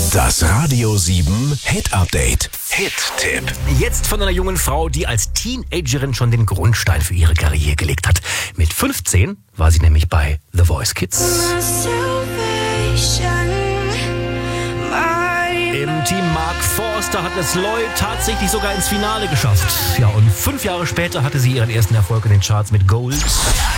Das Radio 7 Hit Update. Hit-Tipp. Jetzt von einer jungen Frau, die als Teenagerin schon den Grundstein für ihre Karriere gelegt hat. Mit 15 war sie nämlich bei The Voice Kids. Im Team Mark Forster hat es Lloyd tatsächlich sogar ins Finale geschafft. Ja, und 5 Jahre später hatte sie ihren ersten Erfolg in den Charts mit Gold.